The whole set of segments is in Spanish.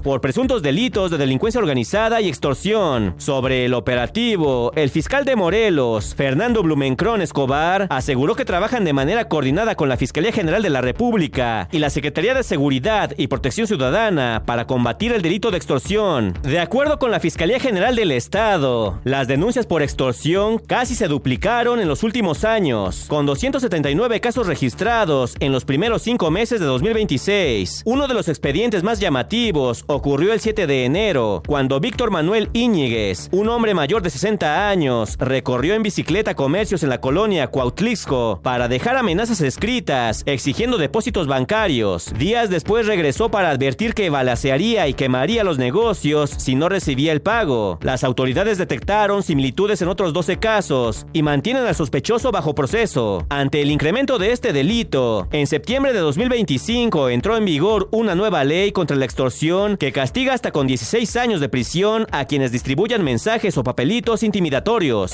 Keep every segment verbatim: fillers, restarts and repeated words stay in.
por presuntos delitos de delincuencia organizada y extorsión. Sobre el operativo, el fiscal de Morelos, Fernando Blumenkron Escobar, aseguró que trabajan de manera coordinada con la Fiscalía General de la República y la Secretaría de Seguridad y Protección Ciudadana para combatir el delito de extorsión. De acuerdo con la Fiscalía General del Estado, las denuncias por extorsión casi se duplicaron en los últimos años, con doscientos setenta y nueve casos registrados en los primeros cinco meses de dos mil veintiséis. Uno de los expedientes más llamativos ocurrió el siete de enero, cuando Víctor Manuel Íñiguez, un hombre mayor de sesenta años, recorrió en bicicleta comercios en la colonia Cuautlixco para dejar amenazas escritas exigiendo depósitos bancarios. Días después regresó para advertir que balacearía y quemaría los negocios si no recibía el pago. Las autoridades detectaron similitudes en otros doce casos y mantienen al sospechoso bajo proceso. Ante el incremento de este delito, en septiembre de dos mil veinticinco entró en vigor una nueva ley contra la extorsión que castiga hasta con dieciséis años de prisión a quienes distribuyan mensajes o papelitos intimidatorios.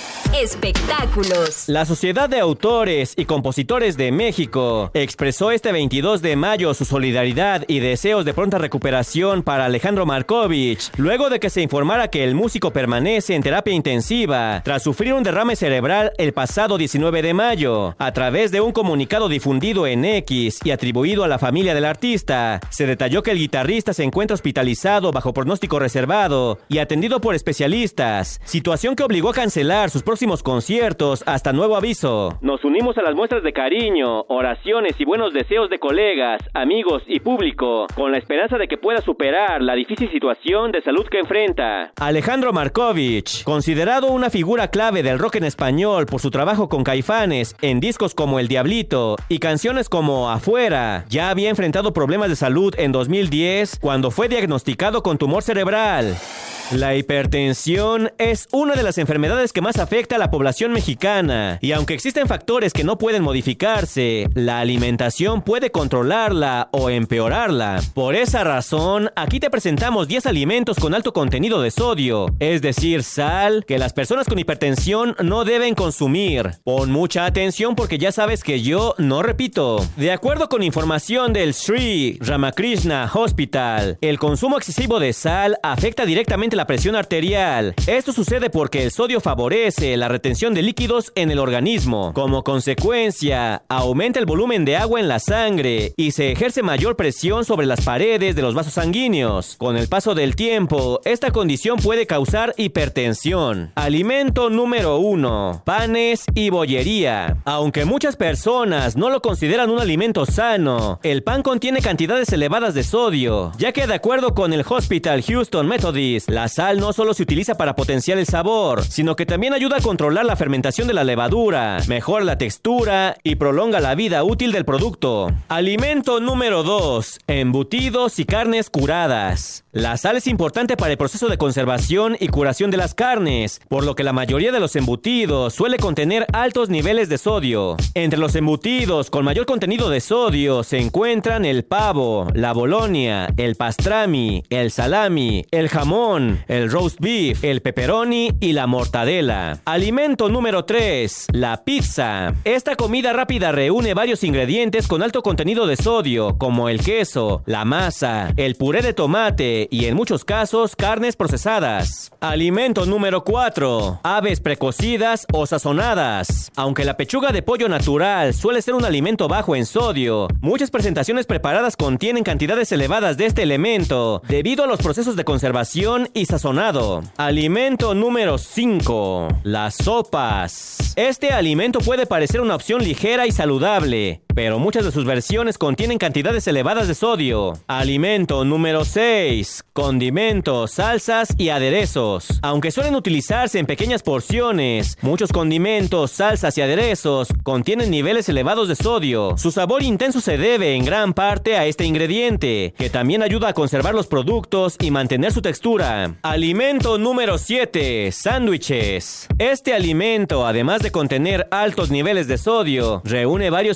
Espectáculos. La Sociedad de Autores y Compositores de México expresó este veintidós de mayo su solidaridad y deseos de pronta recuperación para Alejandro Markovich, luego de que se informara que el músico permanece en terapia intensiva tras sufrir un derrame cerebral el pasado diecinueve de mayo. A través de un comunicado difundido en X y atribuido a la familia del artista, se detalló que el guitarrista se encuentra hospitalizado bajo pronóstico reservado y atendido por especialistas, situación que obligó a cancelar sus próximos conciertos hasta nuevo aviso. Nos unimos a las muestras de cariño, oraciones y buenos deseos de colegas, amigos y público, con la esperanza de que pueda superar la difícil situación de salud que enfrenta. Alejandro Markovich, considerado una figura clave del rock en español por su trabajo con Caifanes en discos como El Diablito y canciones como Afuera, ya había enfrentado problemas de salud en dos mil diez cuando fue diagnosticado con tumor cerebral. La hipertensión es una de las enfermedades que más afecta a la población mexicana, y aunque existen factores que no pueden modificarse, la alimentación puede controlarla o empeorarla. Por esa razón, aquí te presentamos diez alimentos con alto contenido de sodio, es decir, sal, que las personas con hipertensión no deben consumir. Pon mucha atención porque ya sabes que yo no repito. De acuerdo con información del Sri Ramakrishna Hospital, el consumo excesivo de sal afecta directamente la presión arterial. Esto sucede porque el sodio favorece la retención de líquidos en el organismo. Como consecuencia, aumenta el volumen de agua en la sangre y se ejerce mayor presión sobre las paredes de los vasos sanguíneos. Con el paso del tiempo, esta condición puede causar hipertensión. Alimento número uno: panes y bollería. Aunque muchas personas no lo consideran un alimento sano, el pan contiene cantidades elevadas de sodio, ya que de acuerdo con el Hospital Houston Methodist, la sal no solo se utiliza para potenciar el sabor, sino que también ayuda a controlar la fermentación de la levadura, mejora la textura y prolonga la vida útil del producto. Alimento número dos: embutidos y carnes curadas. La sal es importante para el proceso de conservación y curación de las carnes, por lo que la mayoría de los embutidos suele contener altos niveles de sodio. Entre los embutidos con mayor contenido de sodio se encuentran el pavo, la bolonia, el pastrami, el salami, el jamón, el roast beef, el pepperoni y la mortadela. Alimento número tres: la pizza. Esta comida rápida reúne varios ingredientes con alto contenido de sodio, como el queso, la masa, el puré de tomate y en muchos casos carnes procesadas. Alimento número cuatro: aves precocidas o sazonadas. Aunque la pechuga de pollo natural suele ser un alimento bajo en sodio, muchas presentaciones preparadas contienen cantidades elevadas de este elemento debido a los procesos de conservación y sazonado. Alimento número cinco: las sopas. Este alimento puede parecer una opción ligera y saludable, pero muchas de sus versiones contienen cantidades elevadas de sodio. Alimento número seis: condimentos, salsas y aderezos. Aunque suelen utilizarse en pequeñas porciones, muchos condimentos, salsas y aderezos contienen niveles elevados de sodio. Su sabor intenso se debe en gran parte a este ingrediente, que también ayuda a conservar los productos y mantener su textura. Alimento número siete: sándwiches. Este alimento, además de contener altos niveles de sodio, reúne varios ingredientes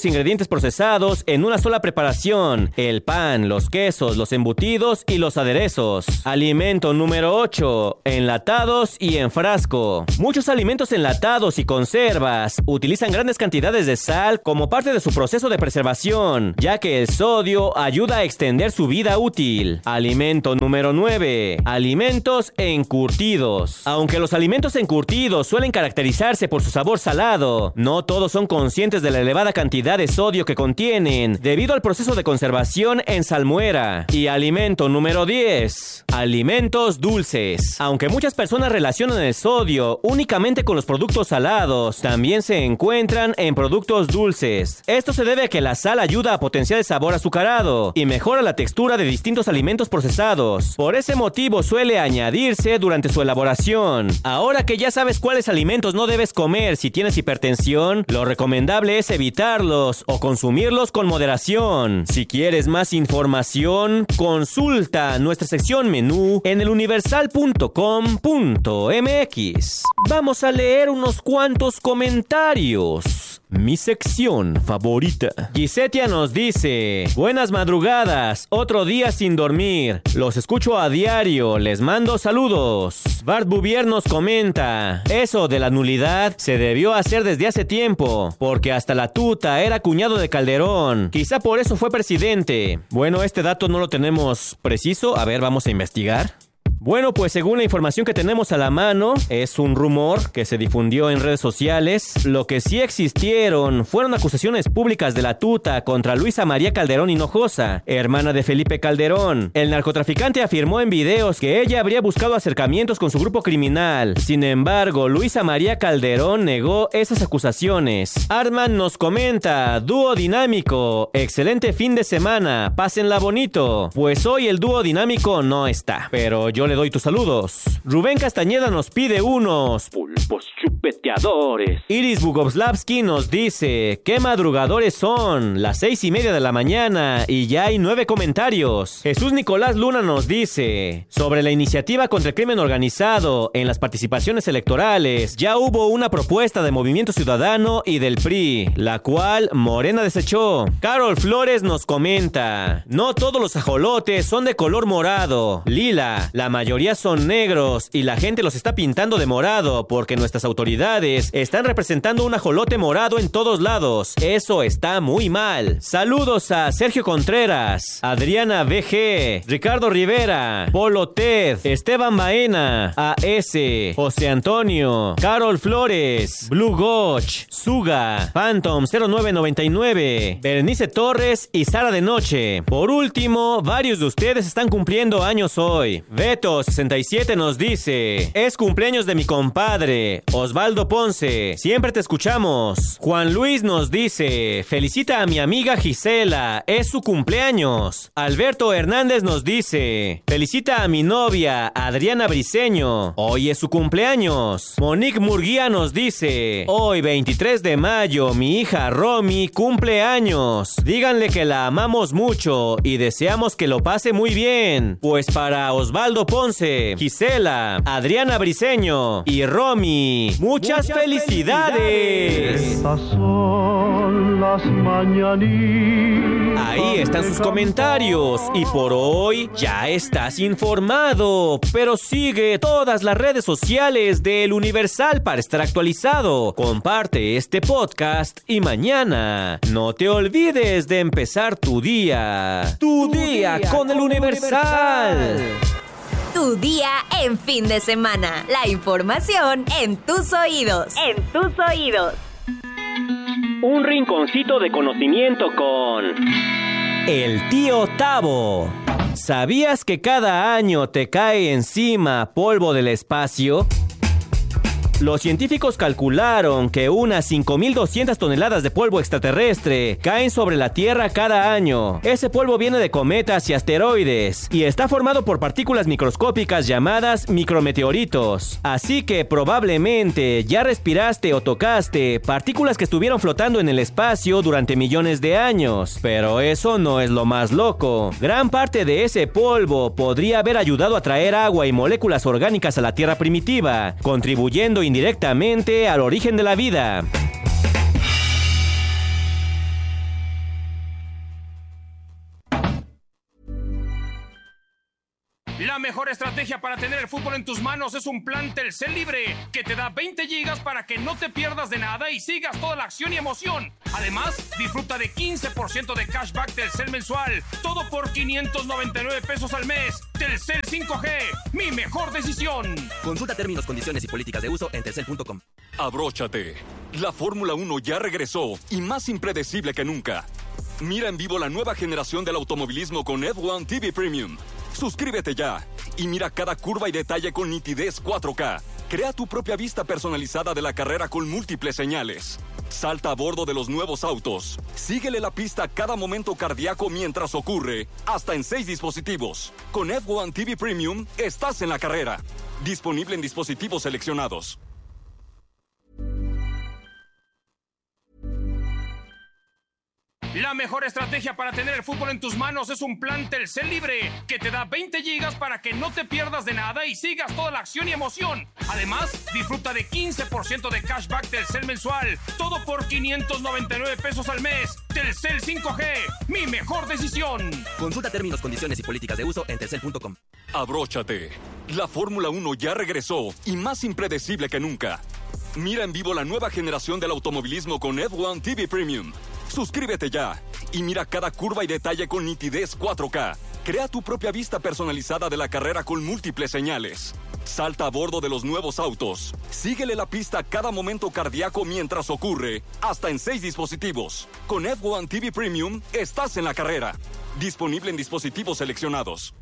procesados en una sola preparación: el pan, los quesos, los embutidos y los aderezos. Alimento número ocho. Enlatados y en frasco. Muchos alimentos enlatados y conservas utilizan grandes cantidades de sal como parte de su proceso de preservación, ya que el sodio ayuda a extender su vida útil. Alimento número nueve. Alimentos encurtidos. Aunque los alimentos encurtidos suelen caracterizarse por su sabor salado, no todos son conscientes de la elevada cantidad de sodio que contienen debido al proceso de conservación en salmuera. Y alimento número diez. Alimentos dulces. Aunque muchas personas relacionan el sodio únicamente con los productos salados, también se encuentran en productos dulces. Esto se debe a que la sal ayuda a potenciar el sabor azucarado y mejora la textura de distintos alimentos procesados. Por ese motivo suele añadirse durante su elaboración. Ahora que ya sabes cuáles alimentos no debes comer si tienes hipertensión, lo recomendable es evitarlos o consumirlos con moderación. Si quieres más información, consulta nuestra sección menú en el universal punto com punto m x. Vamos a leer unos cuantos comentarios. Mi sección favorita. Gisetia nos dice: buenas madrugadas, otro día sin dormir. Los escucho a diario, les mando saludos. Bart Bouvier nos comenta: eso de la nulidad se debió hacer desde hace tiempo, porque hasta la tuta era cuñado de Calderón. Quizá por eso fue presidente. Bueno, este dato no lo tenemos preciso. A ver, vamos a investigar. Bueno, pues según la información que tenemos a la mano, es un rumor que se difundió en redes sociales. Lo que sí existieron fueron acusaciones públicas de la tuta contra Luisa María Calderón Hinojosa, hermana de Felipe Calderón. El narcotraficante afirmó en videos que ella habría buscado acercamientos con su grupo criminal. Sin embargo, Luisa María Calderón negó esas acusaciones. Arman nos comenta: dúo dinámico, excelente fin de semana, pásenla bonito. Pues hoy el dúo dinámico no está, pero yo le doy tus saludos. Rubén Castañeda nos pide unos pulpos chupeteadores. Iris Bugoslavsky nos dice: ¿qué madrugadores son? Las seis y media de la mañana y ya hay nueve comentarios. Jesús Nicolás Luna nos dice: sobre la iniciativa contra el crimen organizado en las participaciones electorales, ya hubo una propuesta de Movimiento Ciudadano y del P R I, la cual Morena desechó. Carol Flores nos comenta: no todos los ajolotes son de color morado, lila, la mayoría son negros y la gente los está pintando de morado porque nuestras autoridades están representando un ajolote morado en todos lados. Eso está muy mal. Saludos a Sergio Contreras, Adriana B G, Ricardo Rivera, Polo Ted, Esteban Baena, A S, José Antonio, Carol Flores, Blue Goch, Suga, Phantom cero nueve noventa y nueve, Berenice Torres y Sara de Noche. Por último, varios de ustedes están cumpliendo años hoy. Beto sesenta y siete nos dice: es cumpleaños de mi compadre Osvaldo Ponce, siempre te escuchamos. Juan Luis nos dice: felicita a mi amiga Gisela, es su cumpleaños. Alberto Hernández nos dice: felicita a mi novia Adriana Briceño, hoy es su cumpleaños. Monique Murguía nos dice: hoy veintitrés de mayo mi hija Romy cumple años, díganle que la amamos mucho y deseamos que lo pase muy bien. Pues para Osvaldo Ponce, Gisela, Adriana Briceño y Romy, muchas, muchas felicidades. Estas son las mañanitas. Ahí están sus comentarios y por hoy ya estás informado, pero sigue todas las redes sociales del Universal para estar actualizado. Comparte este podcast y mañana no te olvides de empezar tu día. Tu, tu día, día con, con el Universal. Universal. Tu día en fin de semana. La información en tus oídos. En tus oídos. Un rinconcito de conocimiento con el tío Tavo. ¿Sabías que cada año te cae encima polvo del espacio? Los científicos calcularon que unas cinco mil doscientas toneladas de polvo extraterrestre caen sobre la Tierra cada año. Ese polvo viene de cometas y asteroides y está formado por partículas microscópicas llamadas micrometeoritos. Así que probablemente ya respiraste o tocaste partículas que estuvieron flotando en el espacio durante millones de años. Pero eso no es lo más loco. Gran parte de ese polvo podría haber ayudado a traer agua y moléculas orgánicas a la Tierra primitiva, contribuyendo indirectamente al origen de la vida. La mejor estrategia para tener el fútbol en tus manos es un plan Telcel Libre, que te da veinte gigas para que no te pierdas de nada y sigas toda la acción y emoción. Además, disfruta de quince por ciento de cashback Telcel mensual, todo por quinientos noventa y nueve pesos al mes. Telcel cinco G, mi mejor decisión. Consulta términos, condiciones y políticas de uso en telcel punto com. Abróchate. La Fórmula uno ya regresó y más impredecible que nunca. Mira en vivo la nueva generación del automovilismo con F uno T V Premium. Suscríbete ya y mira cada curva y detalle con nitidez cuatro K. Crea tu propia vista personalizada de la carrera con múltiples señales. Salta a bordo de los nuevos autos. Síguele la pista a cada momento cardíaco mientras ocurre, hasta en seis dispositivos. Con F uno T V Premium, estás en la carrera. Disponible en dispositivos seleccionados. La mejor estrategia para tener el fútbol en tus manos es un plan Telcel Libre, que te da veinte gigas para que no te pierdas de nada y sigas toda la acción y emoción. Además, disfruta de quince por ciento de cashback Telcel mensual, todo por quinientos noventa y nueve pesos al mes. Telcel cinco G, mi mejor decisión. Consulta términos, condiciones y políticas de uso en telcel punto com. Abróchate. La Fórmula uno ya regresó y más impredecible que nunca. Mira en vivo la nueva generación del automovilismo con F uno T V Premium. Suscríbete ya y mira cada curva y detalle con nitidez cuatro K. Crea tu propia vista personalizada de la carrera con múltiples señales. Salta a bordo de los nuevos autos. Síguele la pista a cada momento cardíaco mientras ocurre, hasta en seis dispositivos. Con F uno T V Premium, estás en la carrera. Disponible en dispositivos seleccionados.